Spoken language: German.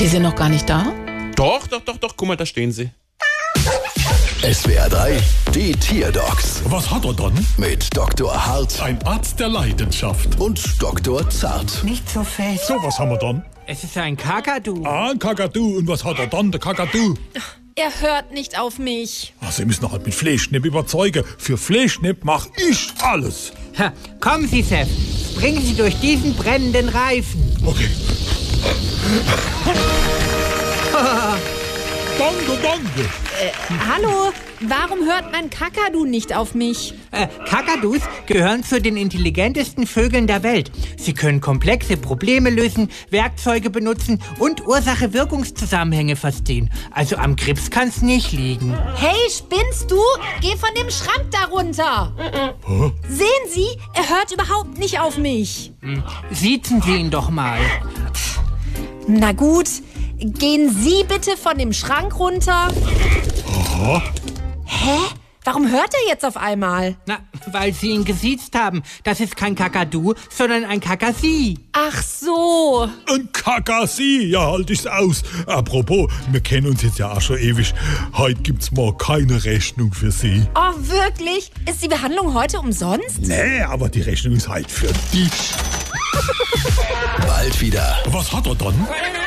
Die sind noch gar nicht da? Doch, guck mal, da stehen sie. SWR 3, die Tierdocs Was hat er dann? mit Dr. Hart Ein Arzt der Leidenschaft. und Dr. Zart. Nicht so fest. So, was haben wir dann? Es ist ein Kakadu. Ah, ein Kakadu. Und was hat er dann, der Kakadu? Er hört nicht auf mich. Ach, Sie müssen halt mit Fleischknepp überzeugen. Für Fleischknepp mach ich alles. Ha, kommen Sie, Sepp. Springen Sie durch diesen brennenden Reifen. Okay. Danke. Hallo, warum hört mein Kakadu nicht auf mich? Kakadus gehören zu den intelligentesten Vögeln der Welt. Sie können komplexe Probleme lösen, Werkzeuge benutzen und Ursache-Wirkungszusammenhänge verstehen. Also am Grips kann's nicht liegen. Hey, spinnst du? Geh von dem Schrank da runter. Sehen Sie, er hört überhaupt nicht auf mich. Siezen Sie ihn doch mal. Na gut, gehen Sie bitte von dem Schrank runter. Aha. Hä? Warum hört er jetzt auf einmal? Na, weil Sie ihn gesiezt haben. Das ist kein Kakadu, sondern ein Kakasi. Ach so. Ein Kakasi, ja, halt ich's aus. Apropos, wir kennen uns jetzt ja auch schon ewig. Heute gibt's mal keine Rechnung für Sie. Oh, wirklich? Ist die Behandlung heute umsonst? Nee, aber die Rechnung ist halt für dich. Bald wieder. Was hat er dann?